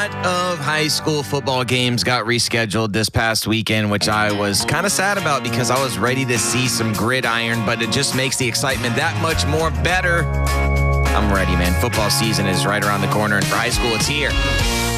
Of high school football games got rescheduled this past weekend, which I was kind of sad about because I was ready to see some gridiron, but it just makes the excitement that much more better. I'm ready, man. Football season is right around the corner, and for high school, it's here.